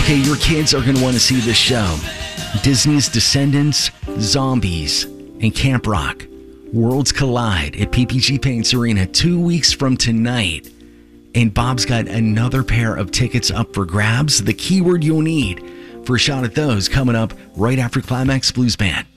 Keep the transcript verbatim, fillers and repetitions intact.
Okay, your kids are going to want to see this show. Disney's Descendants, Zombies, and Camp Rock. Worlds collide at P P G Paints Arena two weeks from tonight. And Bob's got another pair of tickets up for grabs. The keyword you'll need for a shot at those coming up right after Climax Blues Band.